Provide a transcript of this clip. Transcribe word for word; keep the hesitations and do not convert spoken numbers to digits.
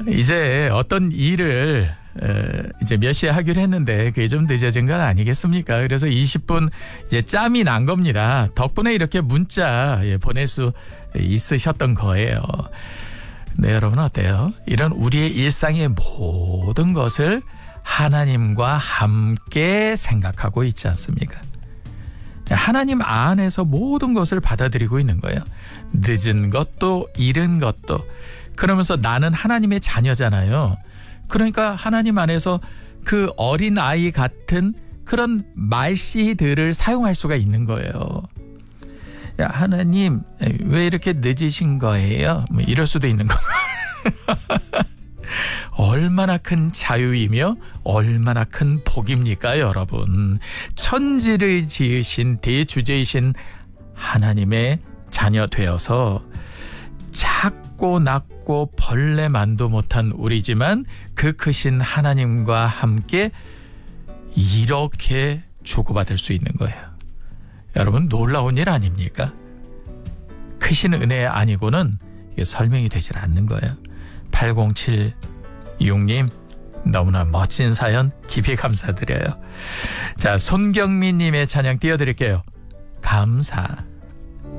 이제 어떤 일을 이제 몇 시에 하기로 했는데 그게 좀 늦어진 건 아니겠습니까? 그래서 이십 분 이제 짬이 난 겁니다. 덕분에 이렇게 문자 보낼 수 있으셨던 거예요. 네, 여러분 어때요? 이런 우리의 일상의 모든 것을 하나님과 함께 생각하고 있지 않습니까? 하나님 안에서 모든 것을 받아들이고 있는 거예요. 늦은 것도 이른 것도. 그러면서 나는 하나님의 자녀잖아요. 그러니까 하나님 안에서 그 어린아이 같은 그런 말씨들을 사용할 수가 있는 거예요. 야, 하나님 왜 이렇게 늦으신 거예요? 뭐 이럴 수도 있는 거. 얼마나 큰 자유이며 얼마나 큰 복입니까, 여러분. 천지를 지으신 대주제이신 하나님의 자녀 되어서 작고 낮고 벌레만도 못한 우리지만 그 크신 하나님과 함께 이렇게 주고받을 수 있는 거예요. 여러분, 놀라운 일 아닙니까? 크신 은혜 아니고는 설명이 되질 않는 거예요. 팔공칠육 님 너무나 멋진 사연 깊이 감사드려요. 자, 손경민 님의 찬양 띄워드릴게요. 감사.